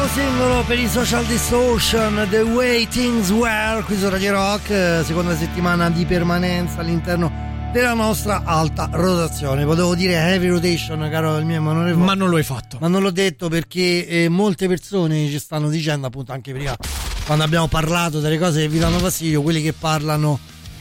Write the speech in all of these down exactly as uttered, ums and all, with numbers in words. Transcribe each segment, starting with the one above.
singolo per i Social Distortion, The Way Things Were, qui su Radio Rock, seconda settimana di permanenza all'interno della nostra alta rotazione. Potevo dire heavy rotation, caro il mio onorevole, ma non lo hai fatto. Ma non l'ho detto perché eh, molte persone ci stanno dicendo, appunto anche prima quando abbiamo parlato delle cose che vi danno fastidio, quelli che parlano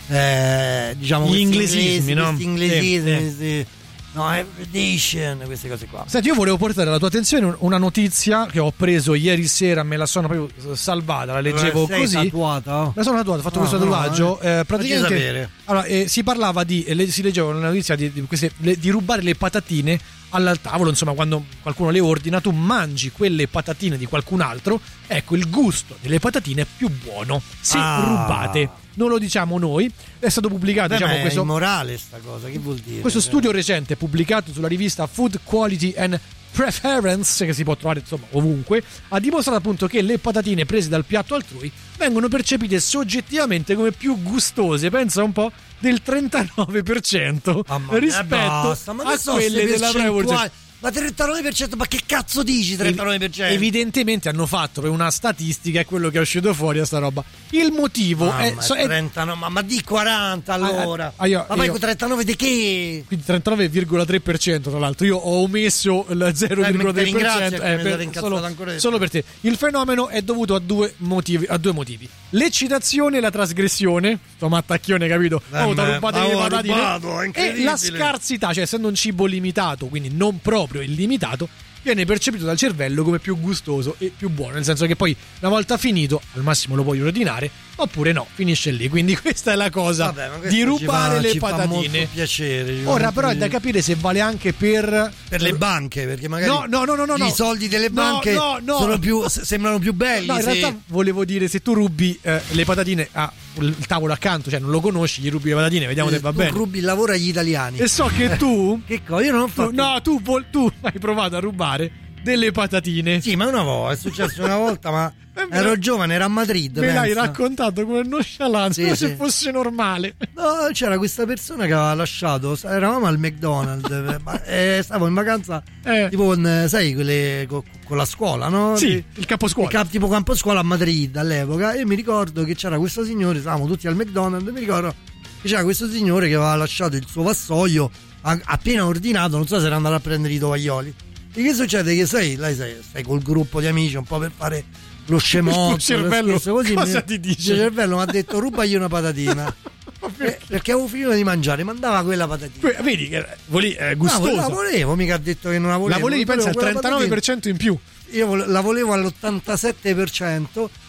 eh, diciamo gli inglesismi, no? Questi inglesismi, sì, sì. No, Evolution, queste cose qua. Senti, io volevo portare alla tua attenzione una notizia che ho preso ieri sera, me la sono proprio salvata, la leggevo sei così. Tatuata? La sono tatuata, ho fatto no, questo tatuaggio. No, eh, praticamente allora, eh, si parlava di, eh, si leggeva una notizia di, di, queste, le, di rubare le patatine al tavolo, insomma, quando qualcuno le ordina, tu mangi quelle patatine di qualcun altro, ecco, il gusto delle patatine è più buono se ah. rubate. Non lo diciamo noi, è stato pubblicato. Beh, diciamo, è questo, immorale sta cosa, che vuol dire? Questo studio recente pubblicato sulla rivista Food Quality and Preference, che si può trovare insomma ovunque, ha dimostrato appunto che le patatine prese dal piatto altrui vengono percepite soggettivamente come più gustose, pensa un po', del trentanove per cento rispetto basta, ma a quelle della Prevoce. Ma trentanove per cento, ma che cazzo dici trentanove per cento? Evidentemente hanno fatto per una statistica, è quello che è uscito fuori a sta roba. Il motivo mamma, è, so, è trentanove, ma, ma di quaranta allora. Ah, io, ma poi io, con trentanove di che? Quindi trentanove virgola tre per cento tra l'altro. Io ho omesso il zero virgola tre per cento eh, per, solo, solo per te. Il fenomeno è dovuto a due motivi, a due motivi. L'eccitazione e la trasgressione. Sto mattacchione, capito? Eh, oh, t'ho rubato le patatine. Rubato, e la scarsità, cioè essendo un cibo limitato, quindi non proprio illimitato, viene percepito dal cervello come più gustoso e più buono, nel senso che poi una volta finito al massimo lo puoi ordinare oppure no, finisce lì. Quindi questa è la cosa. Vabbè, di rubare fa, le ci patatine. Fa molto piacere, ora però è da capire se vale anche per per le banche, perché magari no, no, no, no, no, i no. soldi delle banche no, no, no. sono più, sembrano più belli. No, in se... realtà volevo dire, se tu rubi eh, le patatine a il tavolo accanto, cioè non lo conosci, gli rubi le patatine, vediamo eh, se va tu bene. Rubi il lavoro agli italiani. E so che tu che cosa? Io non ho fatto. Tu, no, tu, tu hai provato a rubare delle patatine. Sì, ma una volta, è successo una volta, ma ero giovane, ero a Madrid. Me pensa. l'hai raccontato come nonchalante, sì, come sì. se fosse normale. No, c'era questa persona che aveva lasciato, eravamo al McDonald's, ma, eh, stavo in vacanza eh. tipo con, sai, quelle con, con la scuola, no? Sì, Di, il caposcuola. Il cap, tipo camposcuola a Madrid all'epoca, e mi ricordo che c'era questo signore, stavamo tutti al McDonald's, e mi ricordo che c'era questo signore che aveva lasciato il suo vassoio appena ordinato, non so se era andato a prendere i tovaglioli. E che succede? Che sai, lei sai, stai col gruppo di amici un po' per fare lo scemotto, il cervello, lo così cosa mi, ti dice? Il cervello mi ha detto rubagli una patatina. eh, perché avevo finito di mangiare, mandava quella patatina. Que- vedi che volevi, eh, gustosa. No, la volevo, mica ha detto che non la volevo. La volevi, pensa, al trentanove per cento in più. Io la volevo all'ottantasette per cento